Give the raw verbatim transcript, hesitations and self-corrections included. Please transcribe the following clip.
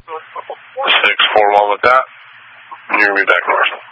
six four one with that. And you're going to be back north.